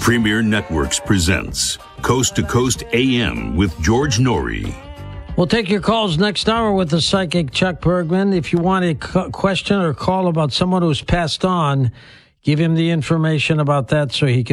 Premier Networks presents Coast to Coast AM with George Norrie. We'll take your calls next hour with the psychic Chuck Bergman. If you want a question or call about someone who's passed on, give him the information about that so he can